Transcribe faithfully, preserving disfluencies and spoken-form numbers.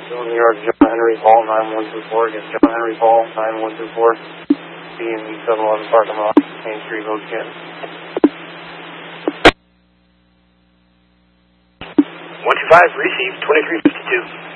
New York, John Henry Paul, nine one two four. Again, John Henry Paul, nine one two four. B and B seven eleven parking lot, Main Street, Hotel. one two five, received, twenty-three fifty-two.